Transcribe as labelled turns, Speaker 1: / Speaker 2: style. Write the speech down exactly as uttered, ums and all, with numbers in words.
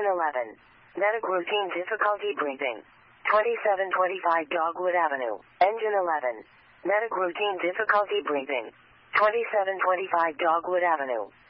Speaker 1: eleven. Medic routine difficulty breathing. twenty-seven twenty-five Dogwood Avenue. Engine eleven. Medic routine difficulty breathing. twenty-seven twenty-five Dogwood Avenue.